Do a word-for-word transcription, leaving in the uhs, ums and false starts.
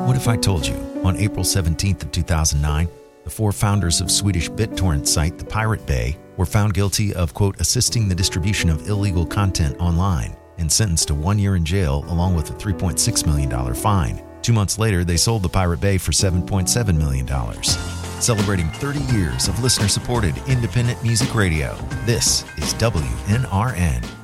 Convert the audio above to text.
What if I told you, on April seventeenth of two thousand nine, the four founders of Swedish BitTorrent site The Pirate Bay were found guilty of, quote, assisting the distribution of illegal content online and sentenced to one year in jail along with a three point six million dollars fine. Two months later, they sold The Pirate Bay for seven point seven million dollars. Celebrating thirty years of listener-supported independent music radio, this is W N R N.